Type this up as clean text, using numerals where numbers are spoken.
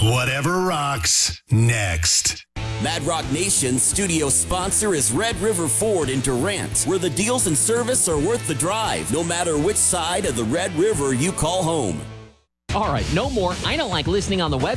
Whatever rocks next. Mad Rock Nation's studio sponsor is Red River Ford in Durant, where the deals and service are worth the drive, no matter which side of the Red River you call home. All right, no more. I don't like listening on the web.